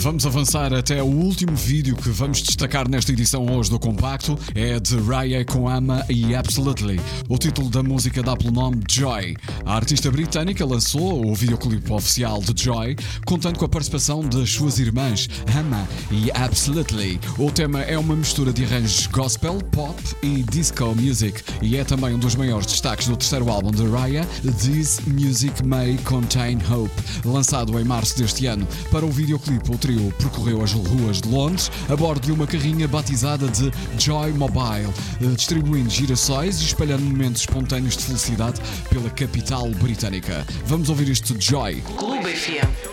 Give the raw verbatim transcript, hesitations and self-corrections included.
Vamos avançar até o último vídeo que vamos destacar nesta edição hoje do Compacto. É de Raya com Ama e Absolutely. O título da música dá pelo nome Joy. A artista britânica lançou o videoclipe oficial de Joy, contando com a participação das suas irmãs Ama e Absolutely. O tema é uma mistura de arranjos gospel, pop e disco music e é também um dos maiores destaques do terceiro álbum de Raya, This Music May Contain Hope, lançado em março deste ano. Para o videoclipe, o trio percorreu as ruas de Londres a bordo de uma carrinha batizada de Joy Mobile, distribuindo girassóis e espalhando momentos espontâneos de felicidade pela capital britânica. Vamos ouvir este Joy. Clube F M.